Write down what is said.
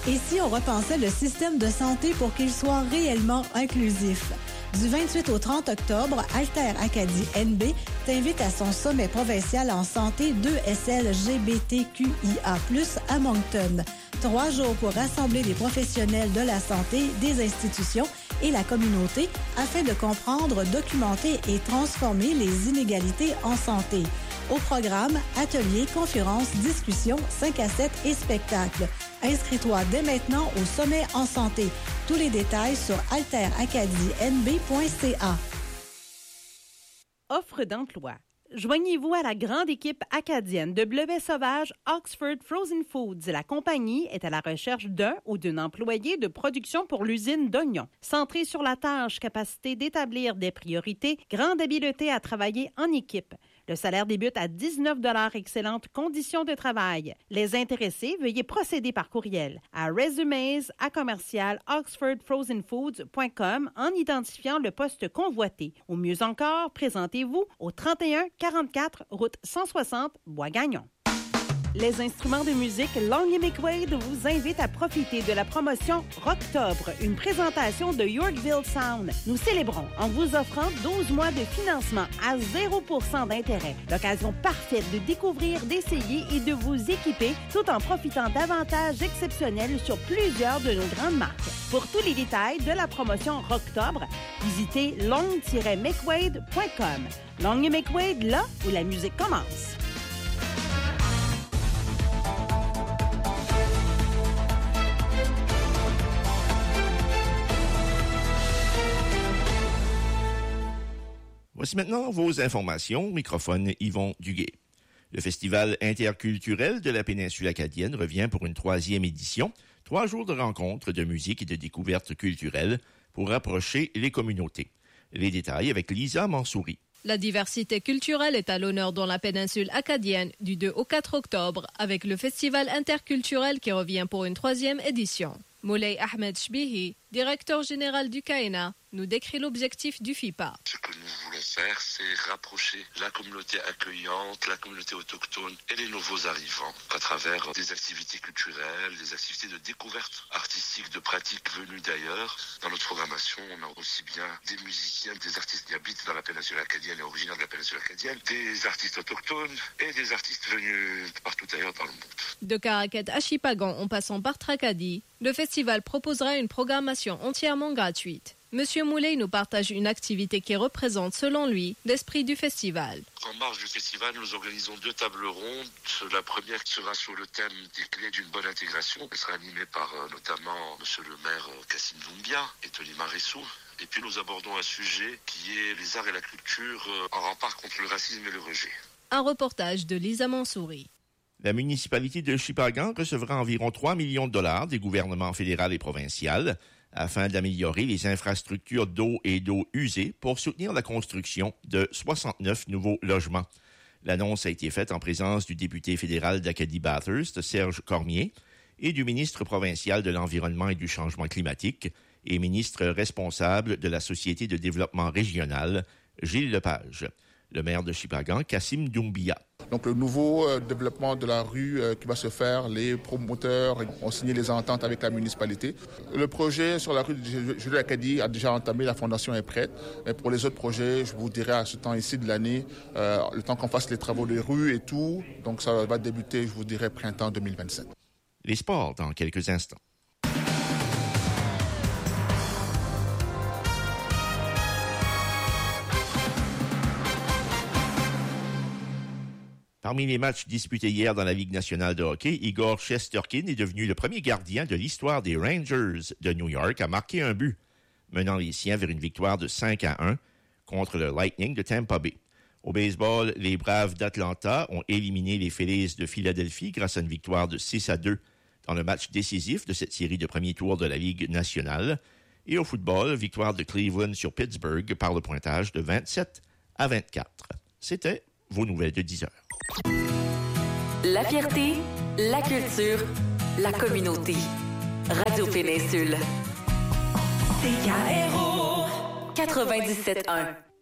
Et si on repensait le système de santé pour qu'il soit réellement inclusif? Du 28 au 30 octobre, Alter Acadie NB t'invite à son sommet provincial en santé 2SLGBTQIA+, à Moncton. 3 jours pour rassembler les professionnels de la santé, des institutions et la communauté afin de comprendre, documenter et transformer les inégalités en santé. Au programme, ateliers, conférences, discussions, 5 à 7 et spectacles. Inscris-toi dès maintenant au sommet en santé. Tous les détails sur alteracadienb.ca. Offre d'emploi. Joignez-vous à la grande équipe acadienne de bleuets sauvages Oxford Frozen Foods. La compagnie est à la recherche d'un ou d'une employée de production pour l'usine d'oignons. Centrée sur la tâche, capacité d'établir des priorités, grande habileté à travailler en équipe. Le salaire débute à 19 $, excellentes conditions de travail. Les intéressés, veuillez procéder par courriel à resumes@oxfordfrozenfoods.com en identifiant le poste convoité. Ou mieux encore, présentez-vous au 3144 route 160 Bois-Gagnon. Les instruments de musique Long & McQuaid vous invitent à profiter de la promotion Rocktobre, une présentation de Yorkville Sound. Nous célébrons en vous offrant 12 mois de financement à 0% d'intérêt. L'occasion parfaite de découvrir, d'essayer et de vous équiper tout en profitant d'avantages exceptionnels sur plusieurs de nos grandes marques. Pour tous les détails de la promotion Rocktobre, visitez long-mcquaid.com. Long & McQuaid, là où la musique commence. Voici maintenant vos informations. Microphone Yvon Duguay. Le Festival interculturel de la péninsule acadienne revient pour une 3e édition. 3 jours de rencontres, de musique et de découvertes culturelles pour rapprocher les communautés. Les détails avec Lisa Mansouri. La diversité culturelle est à l'honneur dans la péninsule acadienne du 2 au 4 octobre avec le Festival interculturel qui revient pour une 3e édition. Moulay Ahmed Shbihi, directeur général du CAENA, nous décrit l'objectif du FIPA. Ce que nous voulons faire, c'est rapprocher la communauté accueillante, la communauté autochtone et les nouveaux arrivants à travers des activités culturelles, des activités de découverte artistique, de pratiques venues d'ailleurs. Dans notre programmation, on a aussi bien des musiciens, des artistes qui habitent dans la péninsule acadienne et originaires de la péninsule acadienne, des artistes autochtones et des artistes venus partout ailleurs dans le monde. De Caraquet à Chipagan en passant par Tracadie, le festival proposera une programmation entièrement gratuite. Monsieur Moulay nous partage une activité qui représente, selon lui, l'esprit du festival. En marge du festival, nous organisons 2 tables rondes. La première sera sur le thème des clés d'une bonne intégration. Elle sera animée par notamment monsieur le maire Kassim Doumbia et Tony Marissou. Et puis nous abordons un sujet qui est les arts et la culture en rempart contre le racisme et le rejet. Un reportage de Lisa Mansouri. La municipalité de Shippagan recevra environ 3 millions de dollars des gouvernements fédéral et provincial afin d'améliorer les infrastructures d'eau et d'eau usée pour soutenir la construction de 69 nouveaux logements. L'annonce a été faite en présence du député fédéral d'Acadie-Bathurst, Serge Cormier, et du ministre provincial de l'Environnement et du Changement climatique et ministre responsable de la Société de développement régional, Gilles Lepage. Le maire de Shippagan, Kassim Doumbia. Donc le nouveau développement de la rue qui va se faire, les promoteurs ont signé les ententes avec la municipalité. Le projet sur la rue de Jules Acadie a déjà entamé, la fondation est prête. Mais pour les autres projets, je vous dirai à ce temps ici de l'année, le temps qu'on fasse les travaux des rues et tout, donc ça va débuter, je vous dirai, printemps 2027. Les sports dans quelques instants. Parmi les matchs disputés hier dans la Ligue nationale de hockey, Igor Shesterkin est devenu le premier gardien de l'histoire des Rangers de New York à marquer un but, menant les siens vers une victoire de 5-1 contre le Lightning de Tampa Bay. Au baseball, les Braves d'Atlanta ont éliminé les Phillies de Philadelphie grâce à une victoire de 6-2 dans le match décisif de cette série de premier tour de la Ligue nationale. Et au football, victoire de Cleveland sur Pittsburgh par le pointage de 27-24. C'était vos nouvelles de 10 heures. La fierté, la culture, la communauté. Radio Péninsule. CKRO 97.1.